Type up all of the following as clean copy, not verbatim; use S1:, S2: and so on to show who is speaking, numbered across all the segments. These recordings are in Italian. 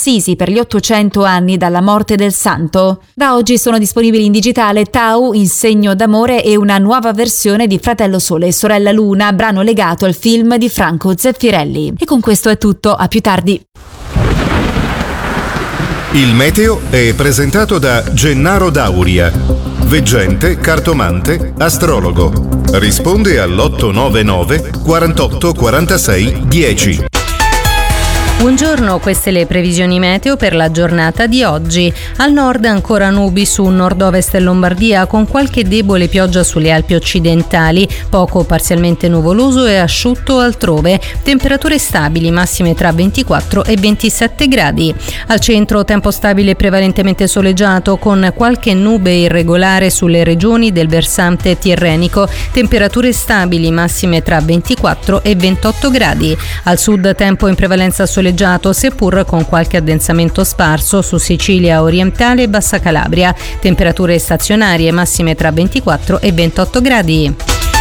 S1: Assisi per gli 800 anni dalla morte del santo. Da oggi sono disponibili in digitale Tau, in segno d'amore, e una nuova versione di Fratello Sole e Sorella Luna, brano legato al film di Franco Zeffirelli. E con questo è tutto, a più tardi.
S2: Il meteo è presentato da Gennaro Dauria, veggente, cartomante, astrologo. Risponde all'899 48 46 10.
S3: Buongiorno, queste le previsioni meteo per la giornata di oggi. Al nord ancora nubi su nord-ovest e Lombardia, con qualche debole pioggia sulle Alpi occidentali, poco parzialmente nuvoloso e asciutto altrove. Temperature stabili, massime tra 24 e 27 gradi. Al centro tempo stabile prevalentemente soleggiato, con qualche nube irregolare sulle regioni del versante tirrenico. Temperature stabili, massime tra 24 e 28 gradi. Al sud tempo in prevalenza soleggiato, seppur con qualche addensamento sparso su Sicilia orientale e Bassa Calabria. Temperature stazionarie, massime tra 24 e 28 gradi.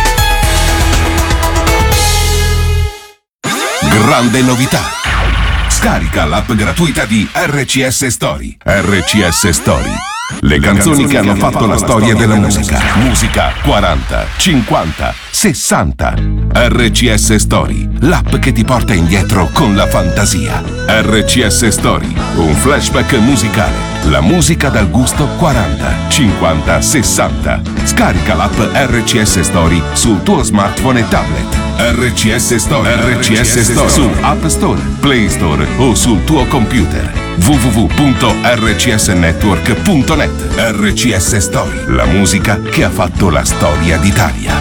S4: Grande novità! Scarica l'app gratuita di RCS Story. RCS Story. Le canzoni che hanno fatto la storia della musica. Musica 40, 50, 60. RCS Story, l'app che ti porta indietro con la fantasia. RCS Story, un flashback musicale. La musica dal gusto 40, 50, 60. Scarica l'app RCS Story sul tuo smartphone e tablet. RCS Story, RCS Story su App Store, Play Store o sul tuo computer. www.rcsnetwork.net. RCS Story, la musica che ha fatto la storia d'Italia.